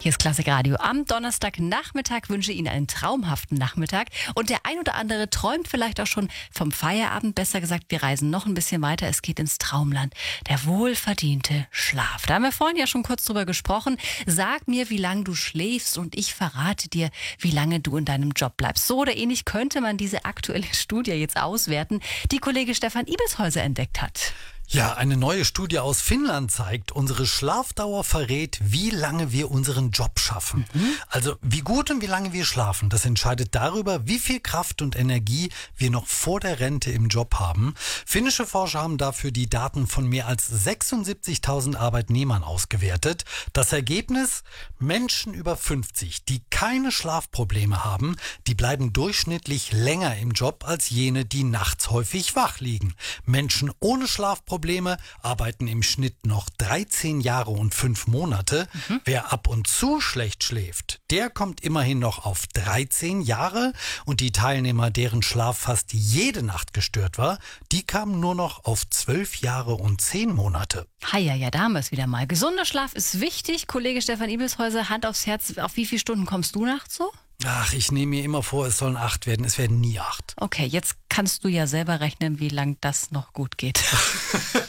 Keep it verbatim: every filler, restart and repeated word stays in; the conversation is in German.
Hier ist Klassik Radio. Am Donnerstagnachmittag wünsche ich Ihnen einen traumhaften Nachmittag. Und der ein oder andere träumt vielleicht auch schon vom Feierabend. Besser gesagt, wir reisen noch ein bisschen weiter. Es geht ins Traumland. Der wohlverdiente Schlaf. Da haben wir vorhin ja schon kurz drüber gesprochen. Sag mir, wie lange du schläfst und ich verrate dir, wie lange du in deinem Job bleibst. So oder ähnlich könnte man diese aktuelle Studie jetzt auswerten, die Kollege Stefan Ibelshäuser entdeckt hat. Ja, eine neue Studie aus Finnland zeigt, unsere Schlafdauer verrät, wie lange wir unseren Job schaffen. Mhm. Also wie gut und wie lange wir schlafen, das entscheidet darüber, wie viel Kraft und Energie wir noch vor der Rente im Job haben. Finnische Forscher haben dafür die Daten von mehr als sechsundsiebzigtausend Arbeitnehmern ausgewertet. Das Ergebnis? Menschen über fünfzig, die keine Schlafprobleme haben, die bleiben durchschnittlich länger im Job als jene, die nachts häufig wach liegen. Menschen ohne Schlafprobleme Probleme, arbeiten im Schnitt noch dreizehn Jahre und fünf Monate. Mhm. Wer ab und zu schlecht schläft, der kommt immerhin noch auf dreizehn Jahre. Und die Teilnehmer, deren Schlaf fast jede Nacht gestört war, die kamen nur noch auf zwölf Jahre und zehn Monate. Ha, ja, ja, da haben wir es wieder mal. Gesunder Schlaf ist wichtig. Kollege Stefan Ibelshäuser, Hand aufs Herz. Auf wie viele Stunden kommst du nachts so? Ach, ich nehme mir immer vor, es sollen acht werden. Es werden nie acht. Okay, jetzt kannst du ja selber rechnen, wie lang das noch gut geht.